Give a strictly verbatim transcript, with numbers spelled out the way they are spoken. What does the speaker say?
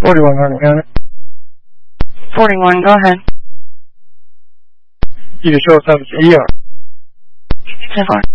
forty-one, Hardin County. forty-one, go ahead. You can show us how to E R. ten four.